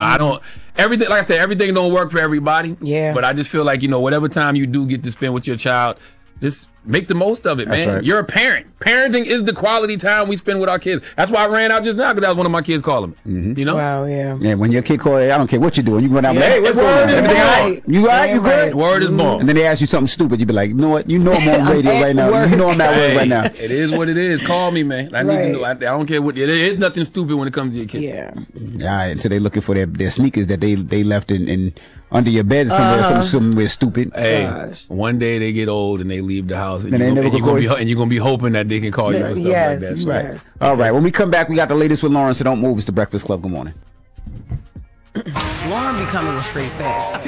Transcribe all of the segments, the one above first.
I don't. Everything, like I said, everything don't work for everybody. Yeah. But I just feel like, whatever time you do get to spend with your child, just make the most of it, man. That's right. You're a parent. Parenting is the quality time we spend with our kids. That's why I ran out just now, because that was one of my kids calling me. Wow, yeah. Yeah, when your kid calls, I don't care what you're doing. You run out, hey, what's going on? Word is Everything all born. right? You all right? You good? Word is born. And then they ask you something stupid. You be like, you know what? You know I'm on radio right now. You know I'm at work right now. It is what it is. Call me, man. I need to know. I don't care what. It is nothing stupid when it comes to your kids. Yeah. All right, so they looking for their sneakers that they left in under your bed somewhere stupid. Hey, one day they get old and they leave the house, and, And they never you're call gonna you. be, and you're gonna be hoping that they can call you and stuff Yes, like that. right. Right. All right. When we come back, we got the latest with Lauren. So don't move. It's the Breakfast Club. Good morning. Lauren be coming with straight facts.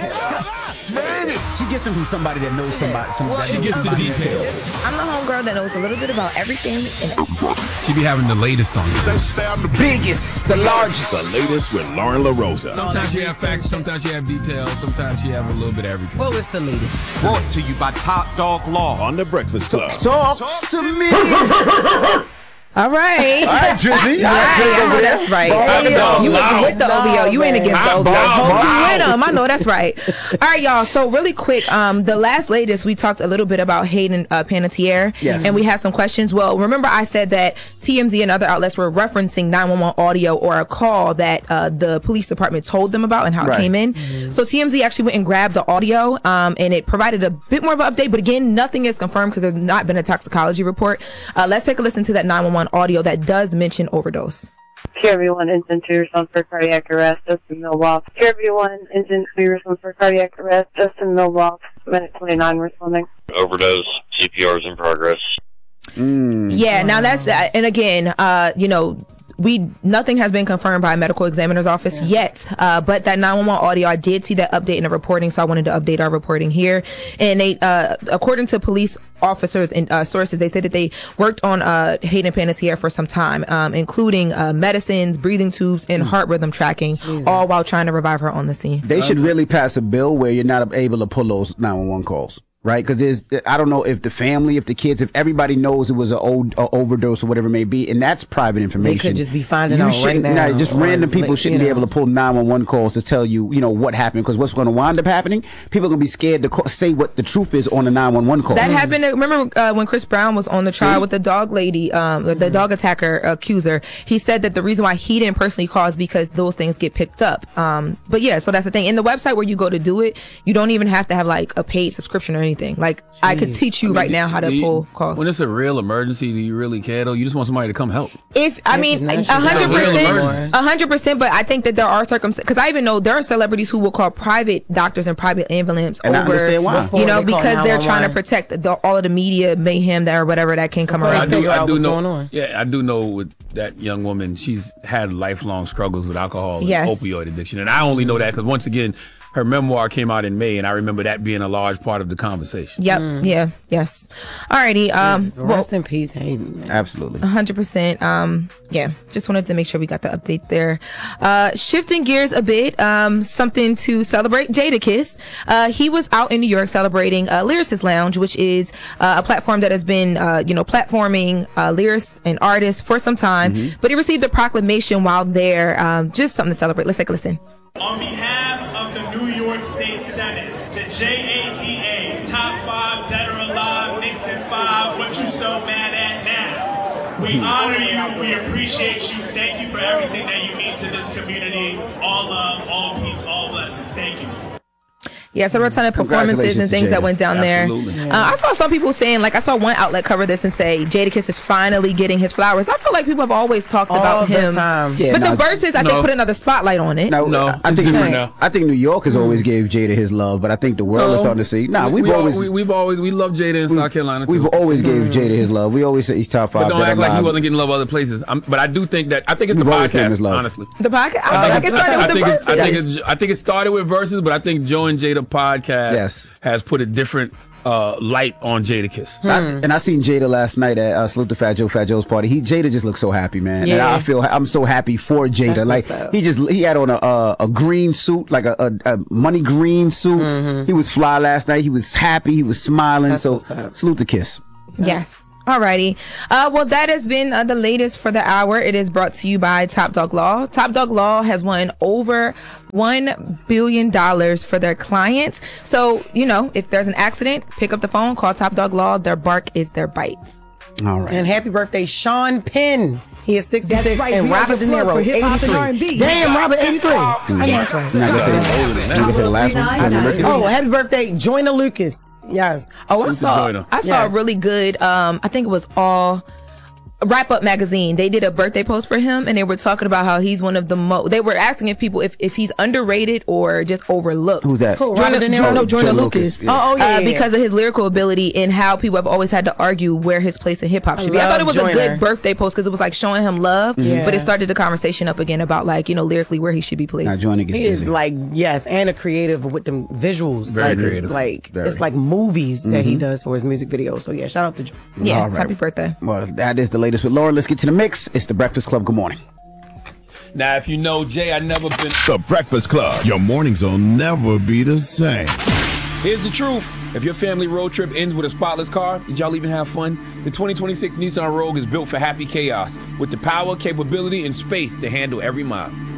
She gets them from somebody that knows somebody. She gets the details. I'm the homegirl that knows a little bit about everything. She be having the latest on you. The biggest, the largest. The latest with Lauren LaRosa. Sometimes she have facts, sometimes she have details, sometimes she have a little bit of everything. What was the latest? Brought to you by Top Dog Law on the Breakfast Club. Talk to me. All right. All right, Drizzy. I know that's right. Hey, you with the OVO. You ain't against the OVO. You with them. I know that's right. All right, y'all. So really quick, the latest, we talked a little bit about Hayden Panettiere. Yes. And we had some questions. Well, remember I said that TMZ and other outlets were referencing 911 audio or a call that the police department told them about and how it came in. So TMZ actually went and grabbed the audio and it provided a bit more of an update. But again, nothing is confirmed because there's not been a toxicology report. Let's take a listen to that 911 audio that does mention overdose. Carry 1 engine 2 respond for cardiac arrest, Justin Milwaukee. Carry 1 engine 3 respond for cardiac arrest, Justin Milwaukee. Minute 29 responding. Overdose, CPR is in progress. Yeah, now that's and again, nothing has been confirmed by a medical examiner's office yet, but that 911 audio, I did see that update in the reporting, so I wanted to update our reporting here. And they, according to police officers and sources, they said that they worked on Hayden Panettiere for some time, including medicines, breathing tubes, and heart rhythm tracking, all while trying to revive her on the scene. They should really pass a bill where you're not able to pull those 911 calls. Right, because I don't know if the family, if the kids, if everybody knows it was an overdose or whatever it may be, and that's private information. They could just be finding out right now. Just random people shouldn't be able to pull 911 calls to tell you, what happened, because what's going to wind up happening, people are going to be scared to say what the truth is on a 911 call. That happened. Remember when Chris Brown was on the trial with the dog lady, the dog attacker accuser? He said that the reason why he didn't personally call is because those things get picked up. But yeah, so that's the thing. In the website where you go to do it, you don't even have to have like a paid subscription or anything. Like, I could teach you right now how to pull calls. When it's a real emergency, do you really care though? You just want somebody to come help. 100%, but I think that there are circumstances, because I even know there are celebrities who will call private doctors and private ambulance and over, I understand why. because they're trying to protect all of the media mayhem that or whatever that can come around. I do know. Yeah, I do know with that young woman, she's had lifelong struggles with alcohol and opioid addiction, and I only know that because once again, her memoir came out in May, and I remember that being a large part of the conversation. Yep. Yeah. Yes. Alrighty. Rest in peace, Hayden. Absolutely. 100%. Yeah. Just wanted to make sure we got the update there. Shifting gears a bit. Something to celebrate. Jadakiss. He was out in New York celebrating Lyricist Lounge, which is a platform that has been, platforming lyrics and artists for some time. But he received a proclamation while there. Just something to celebrate. Let's take a listen. On behalf of the New York State Senate, to JAPA, Top 5 Dead or Alive, Nixon 5, what you so mad at now? We honor you, we appreciate you, thank you for everything that you mean to this community. All love, all peace, all blessings. Thank you. Yeah, so there were a ton of performances and things that went down there. I saw some people saying, I saw one outlet cover this and say Jadakiss is finally getting his flowers. I feel like people have always talked about him. Yeah, but the verses, I think, put another spotlight on it. I think New York has always gave Jada his love, but I think the world is starting to see. We love Jada in South Carolina too. We've always gave Jada his love. We always say he's top 5. But don't act like he wasn't getting love other places. But I do think it's the podcast, honestly. The podcast? I think it started with the verses. I think it started with verses, but I think Joe and Jada podcast has put a different light on Jadakiss. And I seen Jada last night at Salute to Fat Joe's party. Jada just looked so happy, man. Yeah. And I'm so happy for Jada. He had on a green suit, like a money green suit. He was fly last night. He was happy. He was smiling. Salute to Kiss. Yes. Alrighty. Well, that has been the latest for the hour. It is brought to you by Top Dog Law. Top Dog Law has won over $1 billion for their clients. So, if there's an accident, pick up the phone, call Top Dog Law. Their bark is their bites. All right. And happy birthday, Sean Penn. He is 66. That's right. And Robert De Niro, 83. Damn, Robert, 83. That's right. Oh, happy birthday, Joyner Lucas. Yes. Oh, I saw a really good, I think it was All Wrap Up magazine. They did a birthday post for him, and they were talking about how he's one of the most. They were asking if he's underrated or just overlooked. Who's that? Joyner Lucas. Yeah. Because of his lyrical ability and how people have always had to argue where his place in hip hop should be. I thought it was a good birthday post because it was like showing him love, but it started the conversation up again about lyrically where he should be placed. Now Joyner gets busy. Is and a creative with the visuals. Very creative. It's like movies that he does for his music videos. So shout out to Joyner. Yeah, happy birthday. Well, that is the latest with Laura. Let's get to the mix. It's the Breakfast Club. Good morning. Now, if you know Jay, I never been. The Breakfast Club. Your mornings will never be the same. Here's the truth. If your family road trip ends with a spotless car, did y'all even have fun? The 2026 Nissan Rogue is built for happy chaos with the power, capability, and space to handle every mile.